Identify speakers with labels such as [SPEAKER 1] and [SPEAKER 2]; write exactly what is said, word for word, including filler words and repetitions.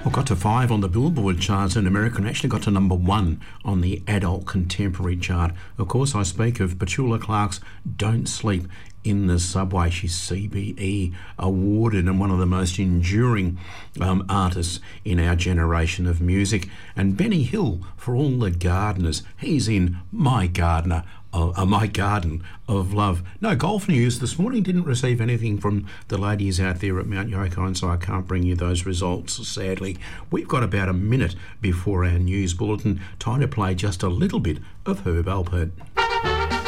[SPEAKER 1] Well, got to five on the Billboard charts in America and actually got to number one on the adult contemporary chart. Of course, I speak of Petula Clark's Don't Sleep in the Subway. She's C B E awarded and one of the most enduring um, artists in our generation of music. And Benny Hill, for all the gardeners, he's in My Gardener. Uh, uh, my Garden of Love. No golf news this morning. Didn't receive anything from the ladies out there at Mount Yokine, so I can't bring you those results, sadly. We've got about a minute before our news bulletin. Time to play just a little bit of Herb Alpert.